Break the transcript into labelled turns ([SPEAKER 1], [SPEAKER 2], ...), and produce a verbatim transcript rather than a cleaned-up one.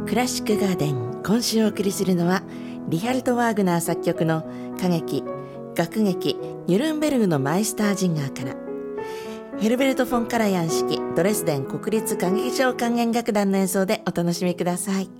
[SPEAKER 1] クラシックガーデン、今週お送りするのはリヒャルト・ワーグナー作曲の歌劇楽劇ニュルンベルグのマイスタージンガーから、ヘルベルト・フォン・カラヤン指揮ドレスデン国立歌劇場管弦楽団の演奏でお楽しみください。